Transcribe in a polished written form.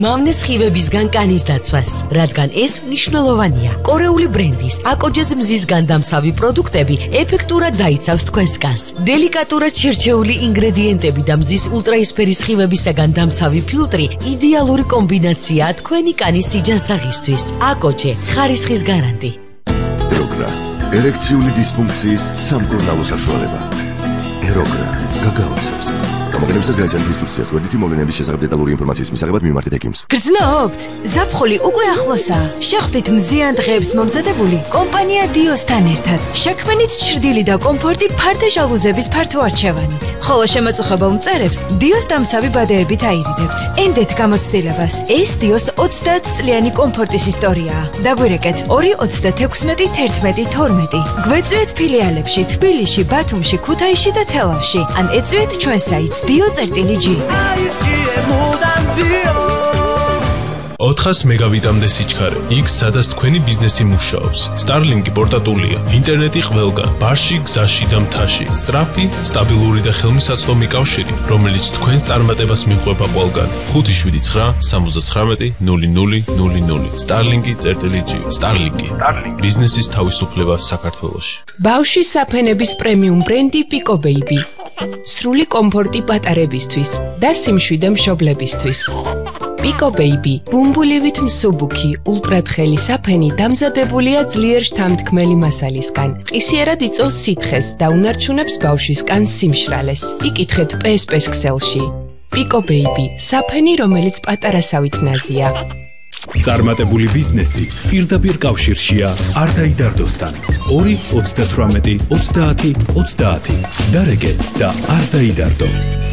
მამნეს ხივებისგან კანის დაცვას, რადგან ეს მნიშვნელოვანია. კორეული ბრენდის აკოჯეს მზის განდამცავი პროდუქტები ეფექტურად დაიცავს თქვენს კანს. დელიკატურად შერჩეული ინგრედიენტები და მზის ულტრაისფერის ხივებისაგან დამცავი ფილტრი იდეალური კომბინაციაა თქვენი კანის სიჯანსაღისთვის. აკოჯე, ხარისხის გარანტი. ეროგრა, ერექციული დისფუნქციის სამკურნალო საშუალება. ეროგრა, გაგაოცებს. გამოგონებისას გაიცანით ინსტრუქციას, გვერდითი მოვლენების შესახებ დეტალური ინფორმაციის მისაღებად მიმართეთ ექიმს. გრძნობთ? ზაფხული უკვე ახლოსაა. შეხვდით მზიან დღეებს მომზადებული კომპანია დიოსთან ერთად. შექმნით ჩრდილი და კომფორტი ფარდა ჟალუზების ფართო არჩევანით. ხოლო შემაწუხებელ მწერებს დიოს დამცავი ბადეებით აირიდებთ. ენდეთ გამოცდილებას. ეს დიოს 30 წლიანი კომფორტის ისტორიაა. დაგვირეკეთ 2-36-11-12. გვეწვიეთ ფილიალებში თბილისში, ბათუმში, ქუთაისში და თელავში. ან ეწვიეთ ჩვენ საიტს dio.g. 400 მეგავიტამდე სიჩქარე. იქ სადაც თქვენი ბიზნესი მუშაობს. Starlink-ი პორტატულია. ინტერნეტი ყველგან, ბარში, გზაში და მთაში. სწრაფი, სტაბილური და ხელმისაწვდომი კავშირი, რომელიც თქვენს წარმატებას მიყვება ყველგან. 573-79-0000. Starlink.g. Starlink-ი. ბიზნესის თავისუფლება საქართველოში. ბავშვის საფენების პრემიუმ ბრენდი Pico Baby. სრული კომფორტი პატარებისთვის და სიმშვიდე მშობლებისთვის. Pico Baby, ბუმბულივით მსუბუქი, ულტრათხელი საფენი დამზადებულია ძლიერ შთამთქმელი მასალისგან. ყისიერად იწვევს სითხეს და უნარჩუნებს ბავშვის კანს სიმშრალეს. იკითხეთ PSP-ს ქსელში. Pico Baby, საფენი, რომელიც პატარასავით ნაზია. წარმატებული ბიზნესი პირდაპირ კავშირშია არდაიდარდოსთან. 2-38-30-30. დარეგე და არდაიდარდო.